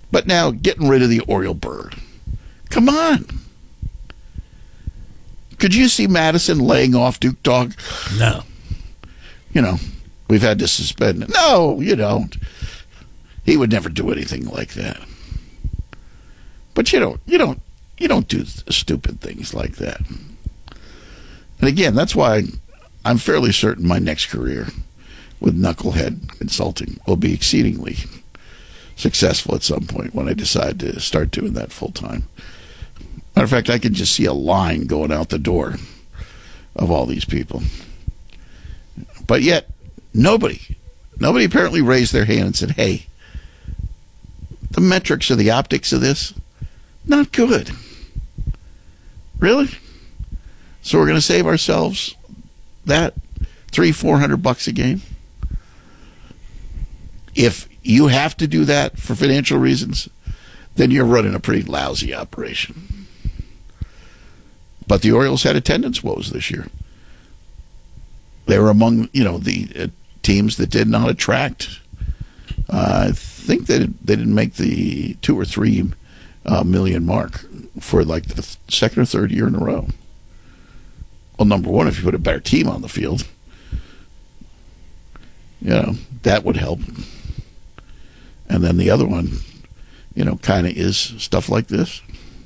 But now getting rid of the Oriole bird. Come on. Could you see Madison laying off Duke Dog? No. We've had to suspend him. No, you don't. He would never do anything like that. But you don't do stupid things like that. And again, that's why I'm fairly certain my next career with Knucklehead Consulting will be exceedingly successful at some point when I decide to start doing that full time. Matter of fact, I can just see a line going out the door of all these people. But yet, nobody apparently raised their hand and said, hey, the metrics or the optics of this, not good. Really? So we're going to save ourselves that $300-400 a game? If you have to do that for financial reasons, then you're running a pretty lousy operation. But the Orioles had attendance woes this year. They were among, the teams that did not attract. I think they didn't make the 2 or 3 million mark for like the second or third year in a row. Well, number one, if you put a better team on the field, that would help. And then the other one, kind of is stuff like this.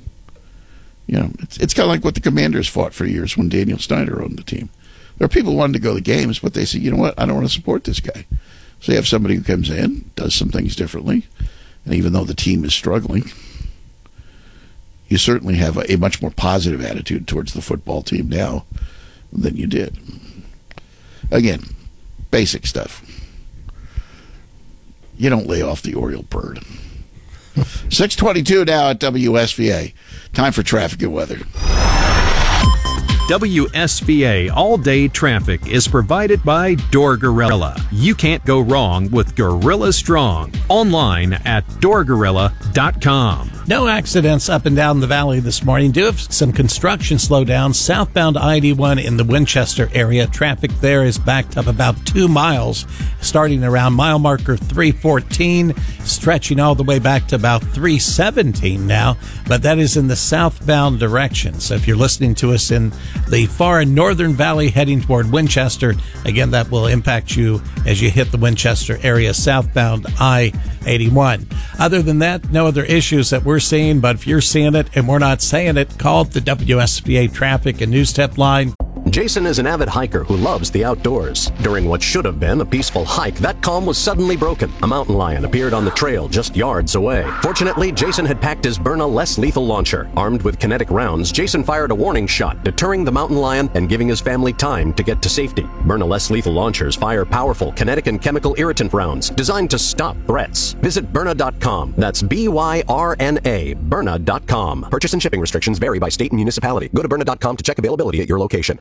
It's kind of like what the Commanders fought for years when Daniel Snyder owned the team. There are people who wanted to go to the games, but they said, you know what, I don't want to support this guy. So you have somebody who comes in, does some things differently, and even though the team is struggling, you certainly have a much more positive attitude towards the football team now than you did. Again, basic stuff. You don't lay off the Oriole bird. 6:22 now at WSVA. Time for traffic and weather. WSVA all-day traffic is provided by Door Gorilla. You can't go wrong with Gorilla Strong. Online at doorgorilla.com. No accidents up and down the valley this morning. Do have some construction slowdown southbound I-81 in the Winchester area. Traffic there is backed up about 2 miles, starting around mile marker 314, stretching all the way back to about 317 now. But that is in the southbound direction. So if you're listening to us in the far northern valley heading toward Winchester, again, that will impact you as you hit the Winchester area southbound I-81. Other than that, no other issues that we're seeing, but if you're seeing it and we're not saying it, call the WSVA traffic and news tip line. Jason is an avid hiker who loves the outdoors. During what should have been a peaceful hike, that calm was suddenly broken. A mountain lion appeared on the trail just yards away. Fortunately, Jason had packed his Byrna less lethal launcher. Armed with kinetic rounds, Jason fired a warning shot, deterring the mountain lion and giving his family time to get to safety. Byrna less lethal launchers fire powerful kinetic and chemical irritant rounds designed to stop threats. Visit Byrna.com. That's Byrna, Byrna.com. Purchase and shipping restrictions vary by state and municipality. Go to Byrna.com to check availability at your location.